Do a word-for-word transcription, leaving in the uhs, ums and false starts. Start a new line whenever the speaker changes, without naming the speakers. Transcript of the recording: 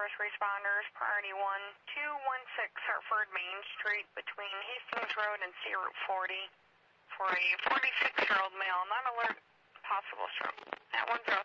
first responders, priority one, two one six Hartford Main Street between Hastings Road and State Route forty for a forty-six-year-old male, not alert, possible stroke. At one zero